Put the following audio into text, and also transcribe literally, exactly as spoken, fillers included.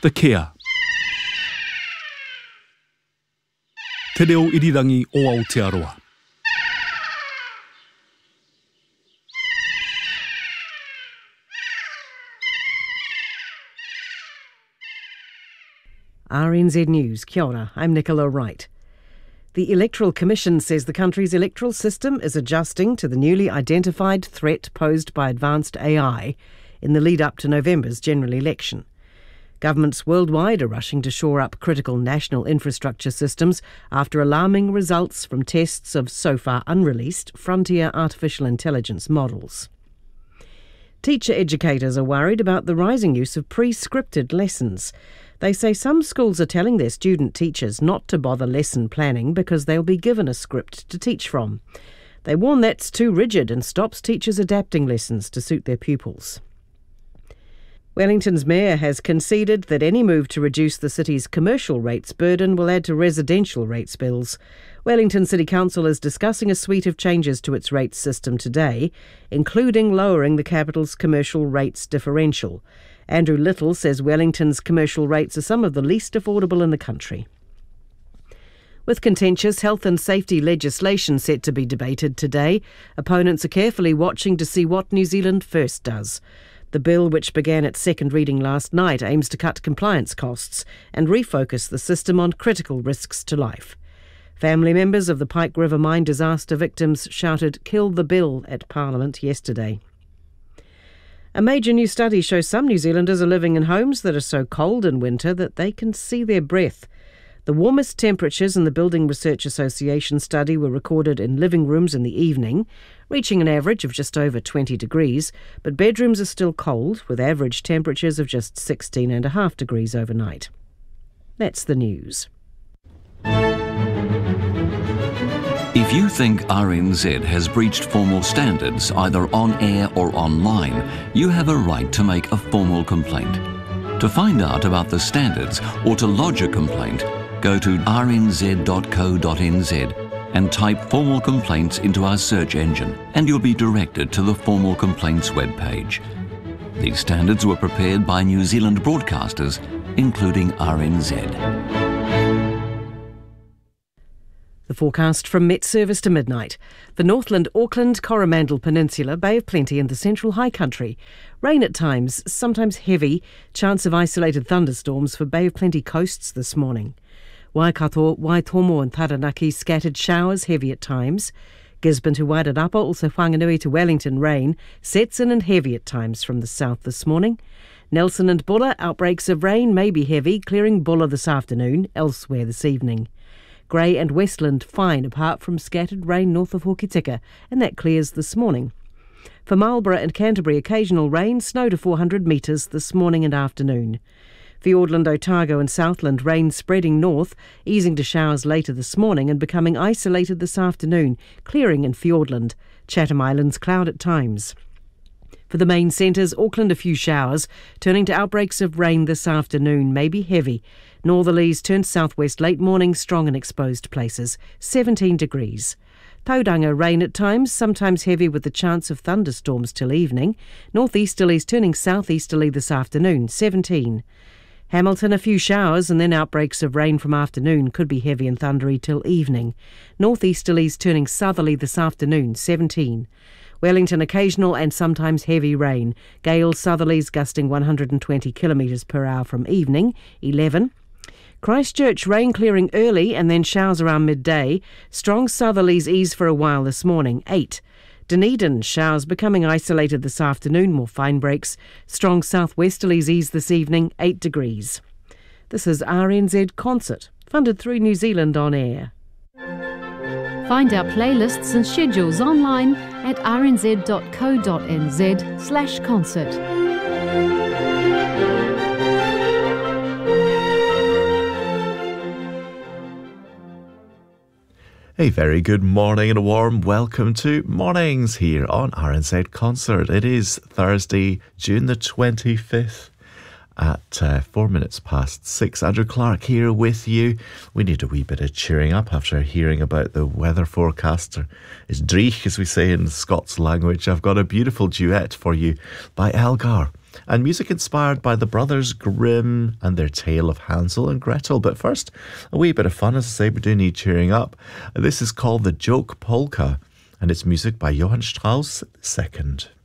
The Kia. Te reo irirangi o Aotearoa. R N Z News, kia ora, I'm Nicola Wright. The Electoral Commission says the country's electoral system is adjusting to the newly identified threat posed by advanced A I in the lead-up to November's general election. Governments worldwide are rushing to shore up critical national infrastructure systems after alarming results from tests of so far unreleased frontier artificial intelligence models. Teacher educators are worried about the rising use of pre-scripted lessons. They say some schools are telling their student teachers not to bother lesson planning because they'll be given a script to teach from. They warn that's too rigid and stops teachers adapting lessons to suit their pupils. Wellington's mayor has conceded that any move to reduce the city's commercial rates burden will add to residential rates bills. Wellington City Council is discussing a suite of changes to its rates system today, including lowering the capital's commercial rates differential. Andrew Little says Wellington's commercial rates are some of the least affordable in the country. With contentious health and safety legislation set to be debated today, opponents are carefully watching to see what New Zealand First does. The bill, which began its second reading last night, aims to cut compliance costs and refocus the system on critical risks to life. Family members of the Pike River mine disaster victims shouted "Kill the bill" at Parliament yesterday. A major new study shows some New Zealanders are living in homes that are so cold in winter that they can see their breath. The warmest temperatures in the Building Research Association study were recorded in living rooms in the evening, reaching an average of just over twenty degrees, but bedrooms are still cold, with average temperatures of just sixteen and a half degrees overnight. That's the news. If you think R N Z has breached formal standards either on air or online, you have a right to make a formal complaint. To find out about the standards or to lodge a complaint, go to r n z dot co dot n z and type formal complaints into our search engine and you'll be directed to the formal complaints webpage. These standards were prepared by New Zealand broadcasters, including R N Z. The forecast from Met Service to midnight. The Northland, Auckland, Coromandel Peninsula, Bay of Plenty and the Central High Country. Rain at times, sometimes heavy. Chance of isolated thunderstorms for Bay of Plenty coasts this morning. Waikato, Waitomo and Taranaki, scattered showers, heavy at times. Gisborne to Wairarapa, also Whanganui to Wellington, rain. Sets in and heavy at times from the south this morning. Nelson and Bulla, outbreaks of rain may be heavy, clearing Bulla this afternoon, elsewhere this evening. Grey and Westland fine apart from scattered rain north of Hokitika, and that clears this morning. For Marlborough and Canterbury, occasional rain, snow to four hundred metres this morning and afternoon. Fiordland, Otago and Southland, rain spreading north, easing to showers later this morning and becoming isolated this afternoon, clearing in Fiordland. Chatham Islands, cloud at times. For the main centres, Auckland a few showers, turning to outbreaks of rain this afternoon, maybe heavy. Northerlies turn southwest late morning, strong in exposed places, seventeen degrees. Tauranga, rain at times, sometimes heavy with the chance of thunderstorms till evening. Northeasterlies turning southeasterly this afternoon, seventeen. Hamilton, a few showers and then outbreaks of rain from afternoon, could be heavy and thundery till evening. Northeasterlies turning southerly this afternoon, seventeen. Wellington, occasional and sometimes heavy rain. Gales southerlies gusting one hundred twenty kilometres per hour from evening, eleven. Christchurch, rain clearing early and then showers around midday. Strong southerlies ease for a while this morning, eight. Dunedin, showers becoming isolated this afternoon, more fine breaks. Strong southwesterlies ease this evening, eight degrees. This is R N Z Concert, funded through New Zealand On Air. Find our playlists and schedules online at r n z dot co dot n z slash concert. A very good morning and a warm welcome to Mornings here on R N Z Concert. It is Thursday, June the twenty-fifth at uh, four minutes past six. Andrew Clark here with you. We need a wee bit of cheering up after hearing about the weather forecaster. It's dreich, as we say in Scots language. I've got a beautiful duet for you by Elgar. and music inspired by the Brothers Grimm and their tale of Hansel and Gretel. But first, a wee bit of fun. As I say, we do need cheering up. This is called The Joke Polka, and it's music by Johann Strauss the Second.